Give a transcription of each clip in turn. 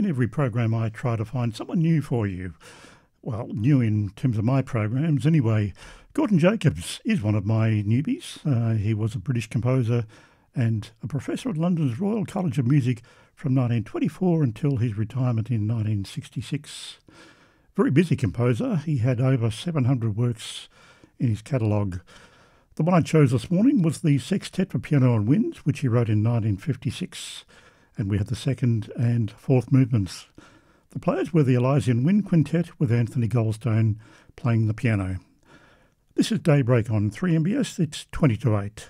In every program I try to find someone new for you. Well, new in terms of my programs anyway. Gordon Jacobs is one of my newbies. He was a British composer and a professor at London's Royal College of Music from 1924 until his retirement in 1966. Very busy composer. He had over 700 works in his catalogue. The one I chose this morning was the Sextet for Piano and Winds, which he wrote in 1956, and we had the second and fourth movements. The players were the Elysian Wind Quintet with Anthony Goldstone playing the piano. This is Daybreak on 3MBS. It's 20 to 8.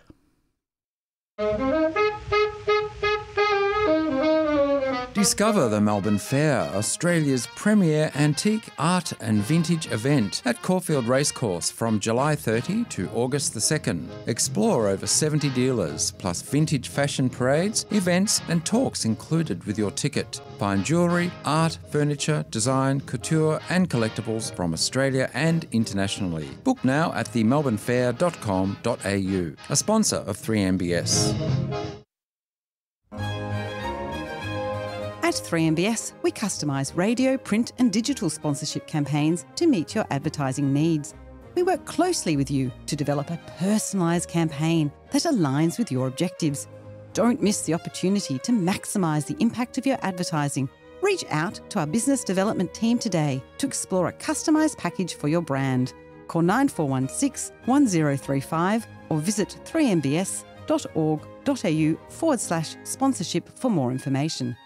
Discover the Melbourne Fair, Australia's premier antique, art and vintage event at Caulfield Racecourse from July 30 to August the 2nd. Explore over 70 dealers, plus vintage fashion parades, events and talks included with your ticket. Find jewellery, art, furniture, design, couture and collectibles from Australia and internationally. Book now at themelbournefair.com.au, a sponsor of 3MBS. At 3MBS, we customise radio, print and digital sponsorship campaigns to meet your advertising needs. We work closely with you to develop a personalised campaign that aligns with your objectives. Don't miss the opportunity to maximise the impact of your advertising. Reach out to our business development team today to explore a customised package for your brand. Call 9416 1035 or visit 3mbs.org.au/sponsorship for more information.